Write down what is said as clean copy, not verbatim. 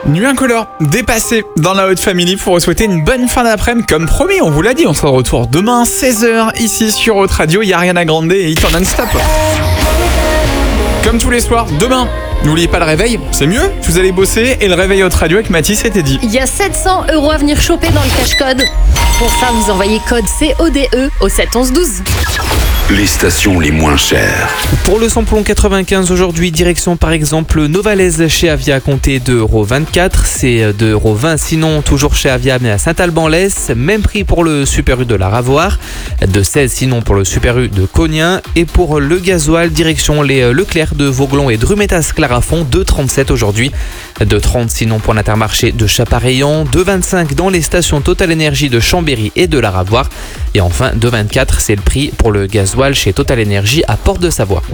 Nuit incolore, dépassé dans la Haute Family pour vous souhaiter une bonne fin d'après-midi. Comme promis, on vous l'a dit, on sera de retour demain 16h ici sur Haute Radio. Il y a Ariana Grande et Hit en non-stop. Comme tous les soirs, demain, n'oubliez pas le réveil, c'est mieux. Vous allez bosser et le réveil Haute Radio avec Mathis et Teddy. Il y a 700 € à venir choper dans le cache-code. Pour ça, vous envoyez code CODE au 7 11 12. Les stations les moins chères. Pour le samplon 95 aujourd'hui, direction par exemple Novalaise chez Avia, comptez 2,24 €. C'est 2,20 € sinon toujours chez Avia mais à Saint-Alban-Lès. Même prix pour le Super U de la Ravoire. 2,16 € sinon pour le Super U de Cognin. Et pour le gasoil, direction les Leclerc de Vauglon et Drumetas-Clarafond, 2,37 € aujourd'hui. 2,30 € sinon pour l'Intermarché de Chapareillan. 2,25 € dans les stations Total Énergie de Chambéry et de la Ravoire. Et enfin 2,24 €, c'est le prix pour le gasoil chez Total Énergie à Porte de Savoie.